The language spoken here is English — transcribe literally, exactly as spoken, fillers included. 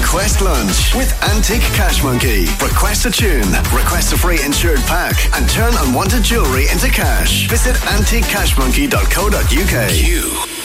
Request Lunch with Antique Cash Monkey. Request a tune, request a free insured pack, and turn unwanted jewellery into cash. Visit antique cash monkey dot co dot uk. You